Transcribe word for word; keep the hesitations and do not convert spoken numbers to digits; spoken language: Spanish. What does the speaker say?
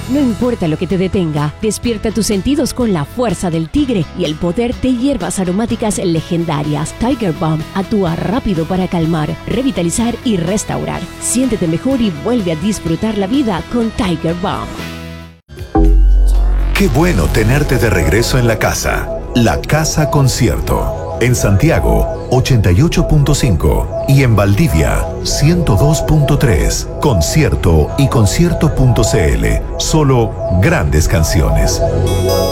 No importa lo que te detenga, despierta tus sentidos con la fuerza del tigre y el poder de hierbas aromáticas legendarias. Tiger Balm actúa rápido para calmar, revitalizar y restaurar. Siéntete mejor y vuelve a disfrutar la vida con Tiger Balm. Qué bueno tenerte de regreso en la casa. La Casa Concierto. En Santiago, ochenta y ocho punto cinco. Y en Valdivia, ciento dos punto tres. Concierto y concierto punto c l. Solo grandes canciones.